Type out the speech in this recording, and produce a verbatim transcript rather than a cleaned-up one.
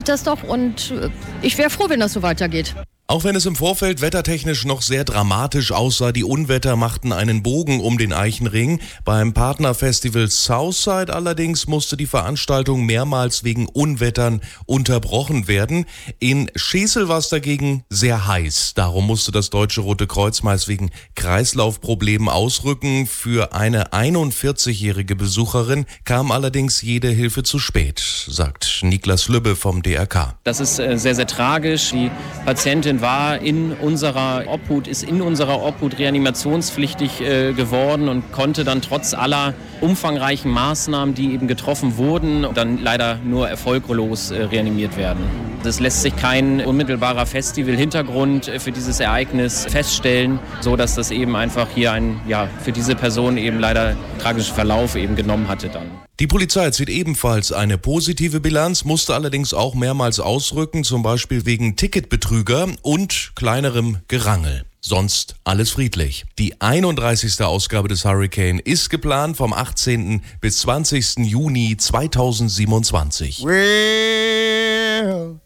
Das doch und ich wäre froh, wenn das so weitergeht. Auch wenn es im Vorfeld wettertechnisch noch sehr dramatisch aussah, die Unwetter machten einen Bogen um den Eichenring. Beim Partnerfestival Southside allerdings musste die Veranstaltung mehrmals wegen Unwettern unterbrochen werden. In Schesel war es dagegen sehr heiß. Darum musste das Deutsche Rote Kreuz meist wegen Kreislaufproblemen ausrücken. Für eine einundvierzigjährige Besucherin kam allerdings jede Hilfe zu spät, sagt Niklas Lübbe vom D R K. Das ist sehr, sehr tragisch. Die Patientin war in unserer Obhut, ist in unserer Obhut reanimationspflichtig äh, geworden und konnte dann trotz aller umfangreichen Maßnahmen, die eben getroffen wurden, dann leider nur erfolglos äh, reanimiert werden. Es lässt sich kein unmittelbarer Festival-Hintergrund für dieses Ereignis feststellen, so dass das eben einfach hier ein, ja, für diese Person eben leider tragischen Verlauf eben genommen hatte dann. Die Polizei zieht ebenfalls eine positive Bilanz, musste allerdings auch mehrmals ausrücken, zum Beispiel wegen Ticketbetrüger und kleinerem Gerangel. Sonst alles friedlich. Die einunddreißigste Ausgabe des Hurricane ist geplant vom achtzehnten bis zwanzigsten Juni zweitausendsiebenundzwanzig. Well.